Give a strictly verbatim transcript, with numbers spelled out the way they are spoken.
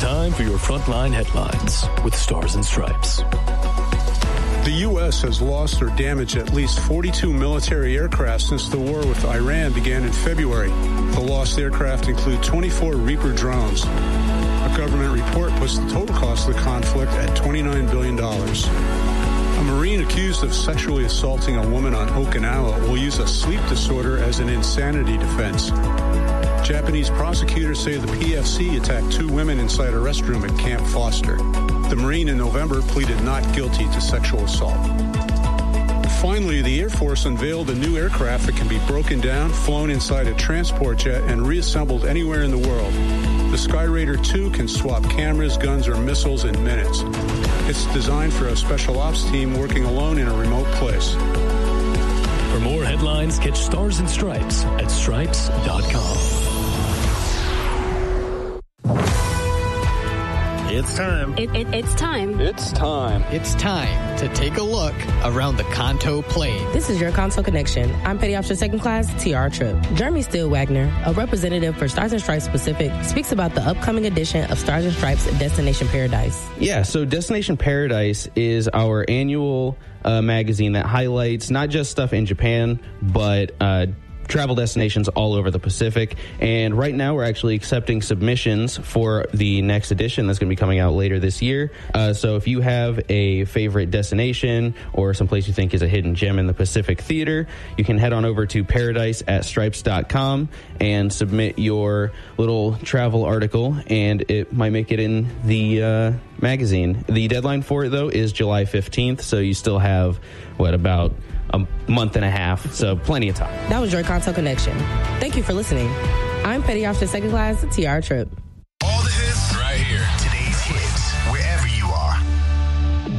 time for your Frontline headlines with Stars and Stripes. The U S has lost or damaged at least forty-two military aircraft since the war with Iran began in February. The lost aircraft include twenty-four Reaper drones. A government report puts the total cost of the conflict at twenty-nine billion dollars. A Marine accused of sexually assaulting a woman on Okinawa will use a sleep disorder as an insanity defense. Japanese prosecutors say the P F C attacked two women inside a restroom at Camp Foster. The Marine in November pleaded not guilty to sexual assault. Finally, the Air Force unveiled a new aircraft that can be broken down, flown inside a transport jet, and reassembled anywhere in the world. The Skyraider two can swap cameras, guns, or missiles in minutes. It's designed for a special ops team working alone in a remote place. For more headlines, catch Stars and Stripes at stripes dot com. It's time. It, it, it's time. It's time. It's time to take a look around the Kanto Plain. This is your Kanto Connection. I'm Petty Officer Second Class T R Tripp. Jeremy Steele Wagner, a representative for Stars and Stripes Pacific, speaks about the upcoming edition of Stars and Stripes Destination Paradise. Yeah, so Destination Paradise is our annual uh, magazine that highlights not just stuff in Japan, but uh, travel destinations all over the Pacific. And right now we're actually accepting submissions for the next edition that's going to be coming out later this year. Uh, so if you have a favorite destination or someplace you think is a hidden gem in the Pacific Theater, you can head on over to paradise at stripes dot com and submit your little travel article, and it might make it in the uh, magazine. The deadline for it, though, is July fifteenth, so you still have, what, about a month and a half, so plenty of time. That was your Kanto Connection. Thank you for listening. I'm Petty Officer Second Class T R Tripp.